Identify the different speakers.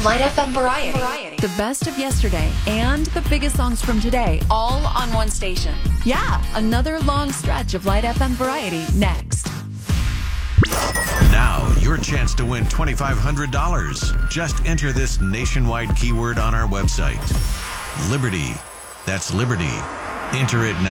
Speaker 1: Light FM Variety.
Speaker 2: The best of yesterday and the biggest songs from today, all on one station. Yeah, another long stretch of Light FM Variety next.
Speaker 3: Now, your chance to win $2,500. Just enter this nationwide keyword on our website. Liberty. That's Liberty. Enter it now.